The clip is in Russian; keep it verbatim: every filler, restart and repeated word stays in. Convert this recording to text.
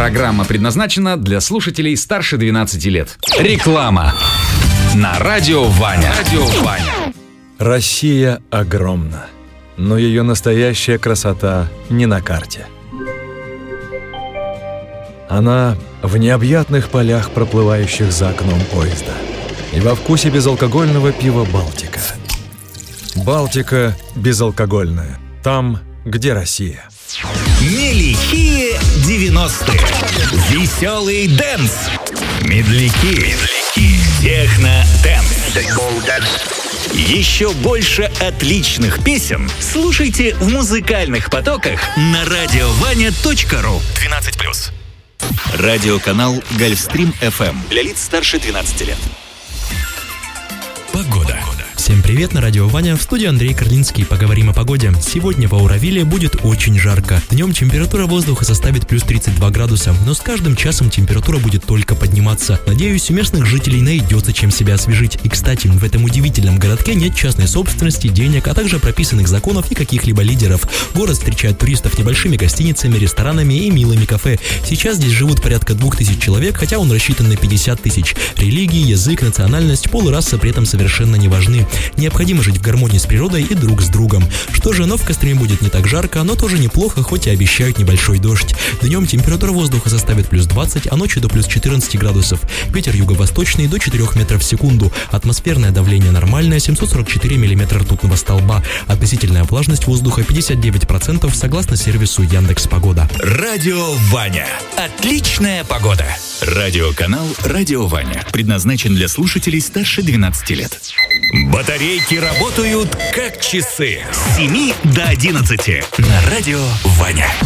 Программа предназначена для слушателей старше двенадцати лет. Реклама на радио Ваня. Радио Ваня. Россия огромна, но ее настоящая красота не на карте. Она в необъятных полях, проплывающих за окном поезда, и во вкусе безалкогольного пива «Балтика». «Балтика» безалкогольная. Там, где Россия. Нелихие девяностые. Веселый дэнс. Медляки. Техно-дэнс. Еще больше отличных песен слушайте в музыкальных потоках на радиованя точка ру. двенадцать плюс. Радиоканал Гольфстрим эф эм для лиц старше двенадцати лет. Погода. Всем привет, на радио Ваня, в студии Андрей Карлинский. Поговорим о погоде. Сегодня в Ауравиле будет очень жарко. Днем температура воздуха составит плюс тридцать два градуса, но с каждым часом температура будет только подниматься. Надеюсь, у местных жителей найдется чем себя освежить. И, кстати, в этом удивительном городке нет частной собственности, денег, а также прописанных законов и каких-либо лидеров. Город встречает туристов небольшими гостиницами, ресторанами и милыми кафе. Сейчас здесь живут порядка двух тысяч человек, хотя он рассчитан на пятьдесят тысяч. Религии, язык, национальность, пол и раса при этом совершенно не важны. Необходимо жить в гармонии с природой и друг с другом. Что же, но в Костроме будет не так жарко, но тоже неплохо, хоть и обещают небольшой дождь. Днем температура воздуха составит плюс двадцать, а ночью до плюс четырнадцать градусов. Ветер юго-восточный до четырёх метров в секунду. Атмосферное давление нормальное, семьсот сорок четыре миллиметра ртутного столба. Относительная влажность воздуха пятьдесят девять процентов согласно сервису Яндекс.Погода. Радио Ваня. Отличная погода. Радиоканал Радио Ваня предназначен для слушателей старше двенадцати лет. Батарейки работают как часы с семи до одиннадцати на радио Ваня.